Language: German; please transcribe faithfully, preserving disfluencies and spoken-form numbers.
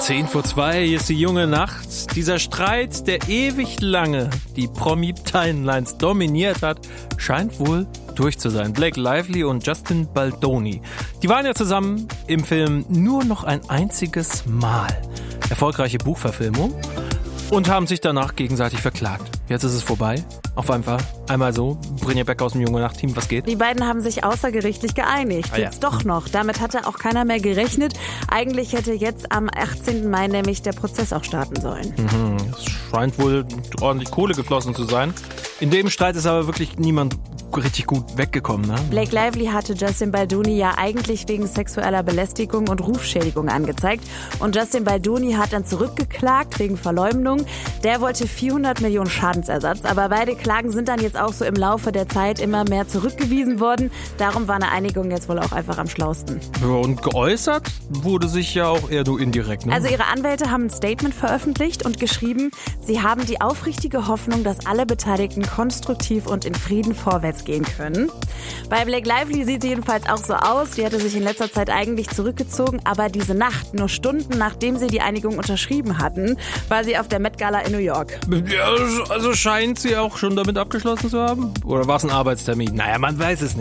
Zehn vor zwei, hier ist die junge Nacht. Dieser Streit, der ewig lange die Promi-Timelines dominiert hat, scheint wohl durch zu sein. Blake Lively und Justin Baldoni. Die waren ja zusammen im Film Nur noch ein einziges Mal. Erfolgreiche Buchverfilmung. Und haben sich danach gegenseitig verklagt. Jetzt ist es vorbei. Auf einfach einmal so. Brinja Beck aus dem Junge Nacht-Team, was geht? Die beiden haben sich außergerichtlich geeinigt. Ah, ja. Jetzt doch noch. Damit hatte auch keiner mehr gerechnet. Eigentlich hätte jetzt am achtzehnten Mai nämlich der Prozess auch starten sollen. Mhm. Es scheint wohl ordentlich Kohle geflossen zu sein. In dem Streit ist aber wirklich niemand richtig gut weggekommen, ne? Blake Lively hatte Justin Baldoni ja eigentlich wegen sexueller Belästigung und Rufschädigung angezeigt. Und Justin Baldoni hat dann zurückgeklagt wegen Verleumdung. Der wollte vierhundert Millionen Schadensersatz. Aber beide Klagen sind dann jetzt auch so im Laufe der Zeit immer mehr zurückgewiesen worden. Darum war eine Einigung jetzt wohl auch einfach am schlausten. Ja, und geäußert wurde sich ja auch eher nur indirekt, ne? Also ihre Anwälte haben ein Statement veröffentlicht und geschrieben, sie haben die aufrichtige Hoffnung, dass alle Beteiligten konstruktiv und in Frieden vorwärts gehen können. Bei Blake Lively sieht sie jedenfalls auch so aus. Die hatte sich in letzter Zeit eigentlich zurückgezogen, aber diese Nacht, nur Stunden nachdem sie die Einigung unterschrieben hatten, war sie auf der Met Gala in New York. Ja, also scheint sie auch schon damit abgeschlossen zu haben? Oder war es ein Arbeitstermin? Naja, man weiß es nicht.